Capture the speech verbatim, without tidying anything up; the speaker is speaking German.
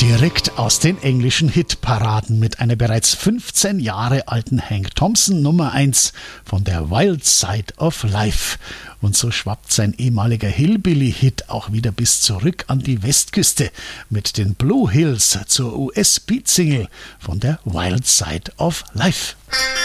Direkt aus den englischen Hitparaden mit einer bereits fünfzehn Jahre alten Hank Thompson Nummer eins von der Wild Side of Life. Und so schwappt sein ehemaliger Hillbilly-Hit auch wieder bis zurück an die Westküste mit den Blue Hills zur U S-Beat-Single von der Wild Side of Life.